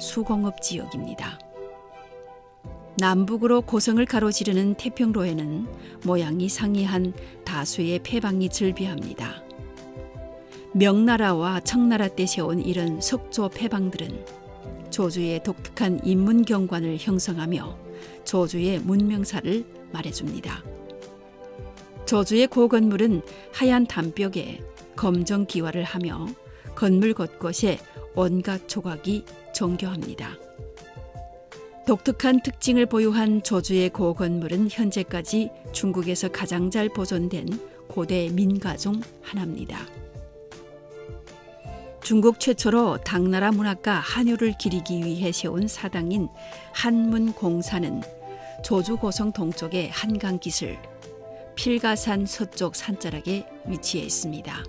수공업 지역입니다. 남북으로 고성을 가로지르는 태평로에는 모양이 상이한 다수의 폐방이 즐비합니다. 명나라와 청나라 때 세운 이런 석조 폐방들은 조주의 독특한 인문 경관을 형성하며 조주의 문명사를 말해줍니다. 조주의 고건물은 하얀 담벽에 검정 기와를 하며 건물 곳곳에 온갖 조각이 정교합니다. 독특한 특징을 보유한 조주의 고건물은 현재까지 중국에서 가장 잘 보존된 고대 민가 중 하나입니다. 중국 최초로 당나라 문학과 한유를 기리기 위해 세운 사당인 한문공사는 조주 고성 동쪽의 한강 기슭, 필가산 서쪽 산자락에 위치해 있습니다.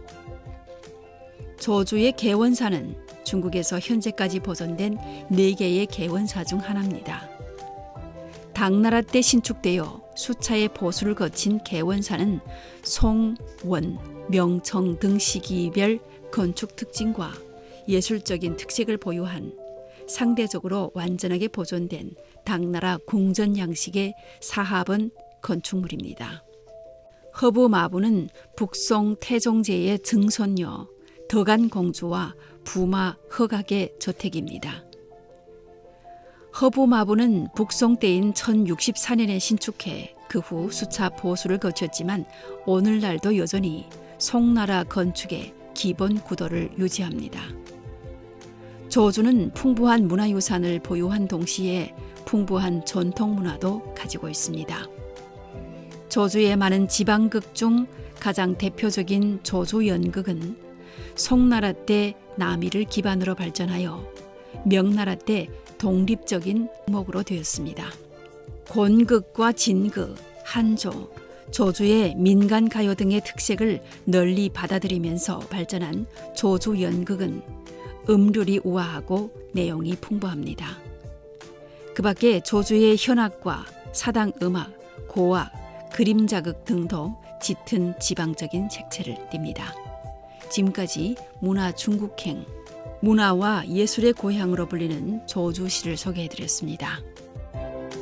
조주의 개원사는 중국에서 현재까지 보존된 4개의 개원사 중 하나입니다. 당나라 때 신축되어 수차의 보수를 거친 개원사는 송, 원, 명청 등 시기별 건축 특징과 예술적인 특색을 보유한 상대적으로 완전하게 보존된 당나라 궁전 양식의 사합원 건축물입니다. 허부마부는 북송 태종제의 증손녀 덕안공주와 부마 허각의 저택입니다. 허부마부는 북송 때인 1064년에 신축해 그 후 수차 보수를 거쳤지만 오늘날도 여전히 송나라 건축의 기본 구도를 유지합니다. 조주는 풍부한 문화유산을 보유한 동시에 풍부한 전통 문화도 가지고 있습니다. 조주의 많은 지방극 중 가장 대표적인 조주 연극은 송나라 때 남이를 기반으로 발전하여 명나라 때 독립적인 목으로 되었습니다. 곤극과 진극, 한조, 조주의 민간 가요 등의 특색을 널리 받아들이면서 발전한 조주 연극은 음률이 우아하고 내용이 풍부합니다. 그 밖에 조주의 현악과 사당 음악, 고악, 그림 자극 등도 짙은 지방적인 색채를 띱니다. 지금까지 문화 중국행, 문화와 예술의 고향으로 불리는 조주시를 소개해드렸습니다.